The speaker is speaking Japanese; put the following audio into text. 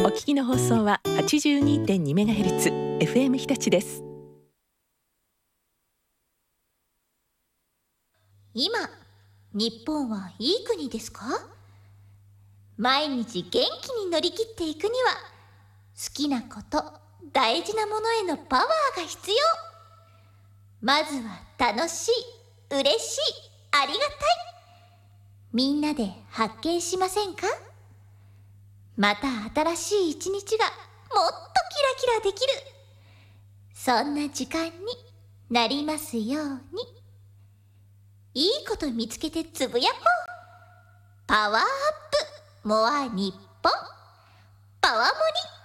お聞きの放送は 82.2MHz FM 日立です。 今、日本はいい国ですか？毎日元気に乗り切っていくには、好きなこと、大事なものへのパワーが必要。まずは楽しい、嬉しい、ありがたい。みんなで発見しませんか？また新しい一日がもっとキラキラできる。そんな時間になりますように。いいこと見つけてつぶやこう。パワーアップモア日本。パワモリ。